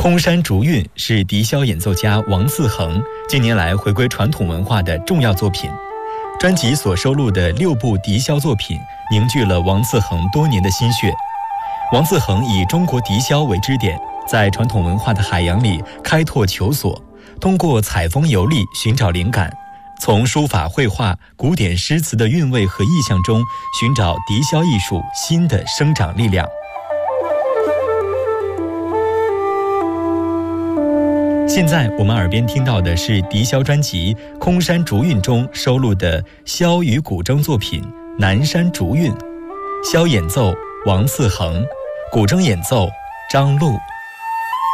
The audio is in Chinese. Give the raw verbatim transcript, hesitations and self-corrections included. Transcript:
空山竹韵是笛箫演奏家王嗣恒近年来回归传统文化的重要作品。专辑所收录的六部笛箫作品凝聚了王嗣恒多年的心血。王嗣恒以中国笛箫为支点，在传统文化的海洋里开拓求索，通过采风游历寻找灵感，从书法绘画、古典诗词的韵味和意象中寻找笛箫艺术新的生长力量。现在我们耳边听到的是笛箫专辑《空山竹韵》中收录的箫与古筝作品《南山竹韵》，箫演奏王嗣恒，古筝演奏张璐。